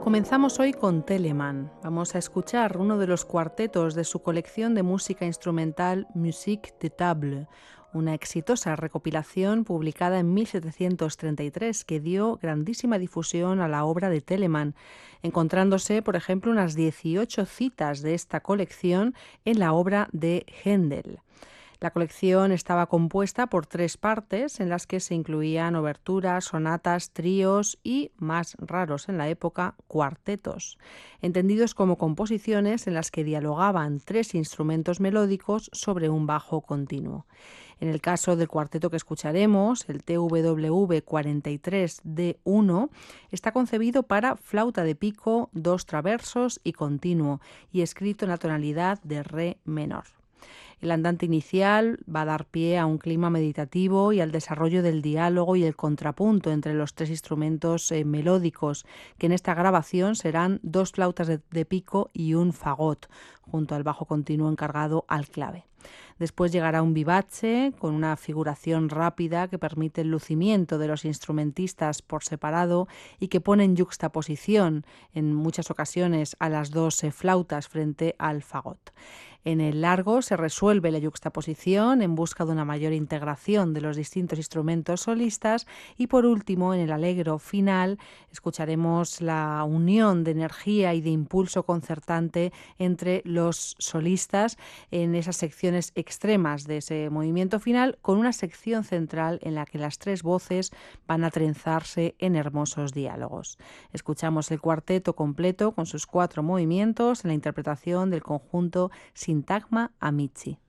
Comenzamos hoy con Telemann. Vamos a escuchar uno de los cuartetos de su colección de música instrumental Musique de Table, una exitosa recopilación publicada en 1733 que dio grandísima difusión a la obra de Telemann, encontrándose, por ejemplo, unas 18 citas de esta colección en la obra de Händel. La colección estaba compuesta por 3 partes en las que se incluían oberturas, sonatas, tríos y, más raros en la época, cuartetos, entendidos como composiciones en las que dialogaban 3 instrumentos melódicos sobre un bajo continuo. En el caso del cuarteto que escucharemos, el TWV 43D1, está concebido para flauta de pico, 2 traversos y continuo, y escrito en la tonalidad de re menor. El andante inicial va a dar pie a un clima meditativo y al desarrollo del diálogo y el contrapunto entre los 3 instrumentos melódicos, que en esta grabación serán 2 flautas de pico y un fagot, junto al bajo continuo encargado al clave. Después llegará un vivace con una figuración rápida que permite el lucimiento de los instrumentistas por separado y que pone en yuxtaposición en muchas ocasiones a las 2 flautas frente al fagot. En el largo se resuelve la yuxtaposición en busca de una mayor integración de los distintos instrumentos solistas y por último en el allegro final escucharemos la unión de energía y de impulso concertante entre los solistas en esas secciones extremas de ese movimiento final, con una sección central en la que las 3 voces van a trenzarse en hermosos diálogos. Escuchamos el cuarteto completo con sus 4 movimientos en la interpretación del conjunto Sintagma Amici.